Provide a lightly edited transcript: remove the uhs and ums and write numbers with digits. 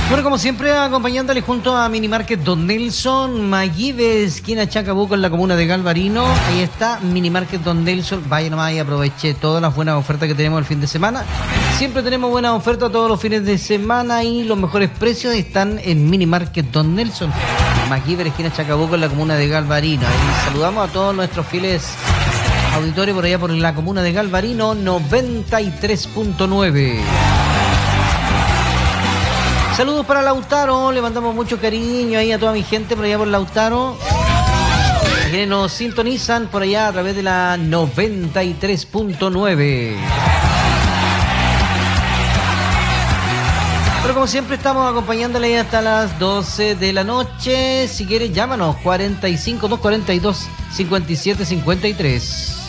Bueno, como siempre, acompañándole junto a Minimarket Don Nelson, Mayibe, esquina Chacabuco, en la comuna de Galvarino. Ahí está Minimarket Don Nelson. Vaya nomás y aproveche todas las buenas ofertas que tenemos el fin de semana. Siempre tenemos buenas ofertas todos los fines de semana y los mejores precios están en Minimarket Don Nelson, Mayibe, esquina Chacabuco, en la comuna de Galvarino. Y saludamos a todos nuestros fieles auditores por allá por la comuna de Galvarino 93.9. Saludos para Lautaro, le mandamos mucho cariño ahí a toda mi gente por allá por Lautaro, que nos sintonizan por allá a través de la 93.9. Pero como siempre estamos acompañándole hasta las 12 de la noche. Si quieres, llámanos 45 242 57 53.